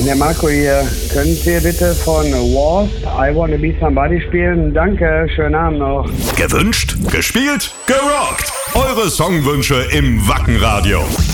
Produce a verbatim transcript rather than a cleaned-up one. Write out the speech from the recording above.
der Marco hier. Könnt ihr bitte von Wars I Wanna Be Somebody spielen? Danke, schönen Abend noch. Gewünscht, gespielt, gerockt. Eure Songwünsche im Wacken Radio.